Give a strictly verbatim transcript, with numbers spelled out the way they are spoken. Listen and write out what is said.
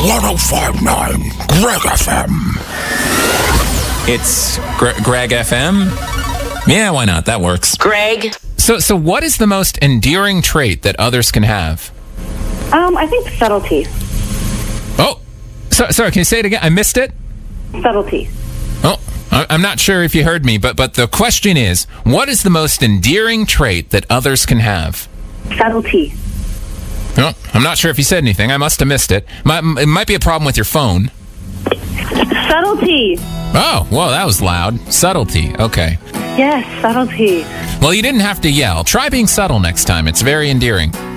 one oh five point nine Greg F M. It's Gre- Greg F M? Yeah, why not? That works. Greg. So, so what is the most endearing trait that others can have? Um, I think subtlety. Oh, so, sorry, can you say it again? I missed it? Subtlety. Oh, I- I'm not sure if you heard me, but, but the question is, what is the most endearing trait that others can have? Subtlety. Oh, I'm not sure if you said anything. I must have missed it. My, it might be a problem with your phone. Subtlety. Oh, well, that was loud. Subtlety. Okay. Yes, subtlety. Well, you didn't have to yell. Try being subtle next time. It's very endearing.